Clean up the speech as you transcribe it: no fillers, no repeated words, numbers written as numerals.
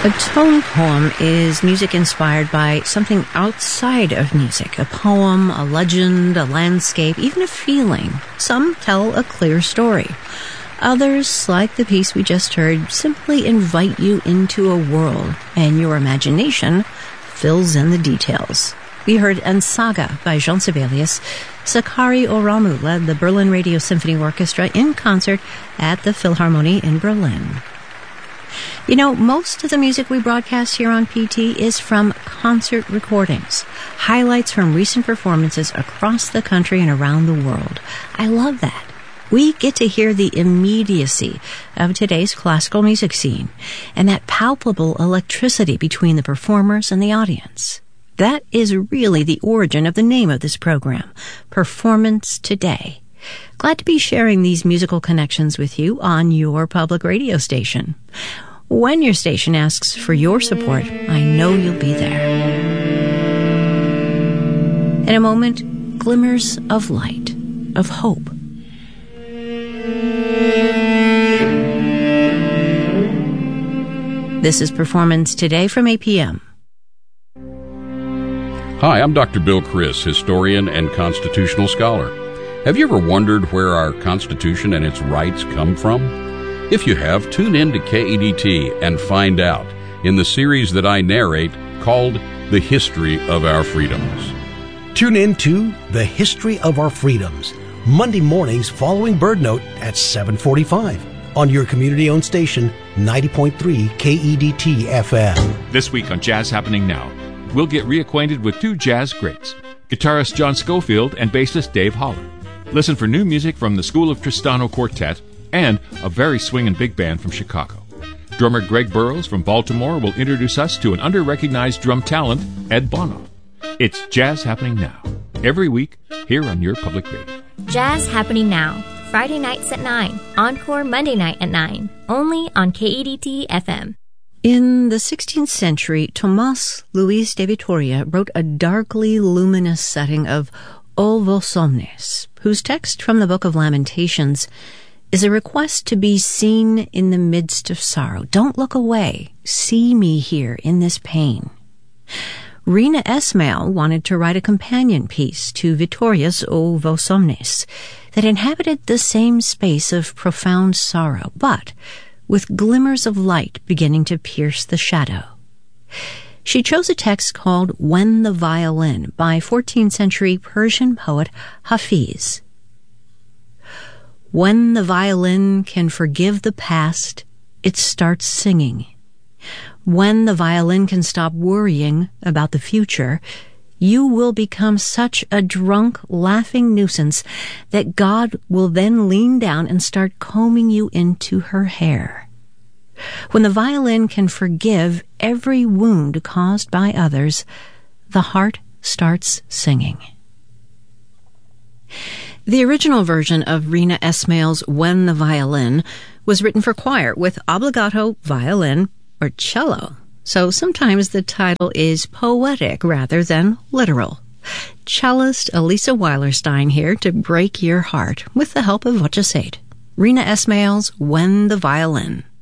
A tone poem is music inspired by something outside of music. A poem, a legend, a landscape, even a feeling. Some tell a clear story. Others, like the piece we just heard, simply invite you into a world, and your imagination fills in the details. We heard Ensaga by Jean Sibelius. Sakari Oramu led the Berlin Radio Symphony Orchestra in concert at the Philharmonie in Berlin. You know, most of the music we broadcast here on PT is from concert recordings, highlights from recent performances across the country and around the world. I love that. We get to hear the immediacy of today's classical music scene and that palpable electricity between the performers and the audience. That is really the origin of the name of this program, Performance Today. Glad to be sharing these musical connections with you on your public radio station. When your station asks for your support, I know you'll be there. In a moment, glimmers of light, of hope. This is Performance Today from APM. Hi, I'm Dr. Bill Criss, historian and constitutional scholar. Have you ever wondered where our Constitution and its rights come from? If you have, tune in to KEDT and find out in the series that I narrate called The History of Our Freedoms. Tune in to The History of Our Freedoms, Monday mornings following Bird Note at 7:45 on your community-owned station, 90.3 KEDT FM. This week on Jazz Happening Now, we'll get reacquainted with two jazz greats, guitarist John Scofield and bassist Dave Holler. Listen for new music from the School of Tristano Quartet and a very swinging big band from Chicago. Drummer Greg Burrows from Baltimore will introduce us to an under-recognized drum talent, Ed Bono. It's Jazz Happening Now, every week here on your public radio. Jazz Happening Now, Friday nights at 9, encore Monday night at 9, only on KEDT FM. In the 16th century, Tomás Luis de Vitoria wrote a darkly luminous setting of O vos omnes, whose text from the Book of Lamentations is a request to be seen in the midst of sorrow. Don't look away. See me here in this pain. Rina Esmail wanted to write a companion piece to Vitoria's O vos omnes that inhabited the same space of profound sorrow, but with glimmers of light beginning to pierce the shadow. She chose a text called When the Violin by 14th century Persian poet Hafiz. When the violin can forgive the past, it starts singing. When the violin can stop worrying about the future, you will become such a drunk, laughing nuisance that God will then lean down and start combing you into her hair. When the violin can forgive every wound caused by others, the heart starts singing. The original version of Rina Esmail's When the Violin was written for choir with obbligato violin or cello, so sometimes the title is poetic rather than literal. Cellist Elisa Weilerstein here to break your heart with the help of Voce Sate. Rina Esmail's When the Violin.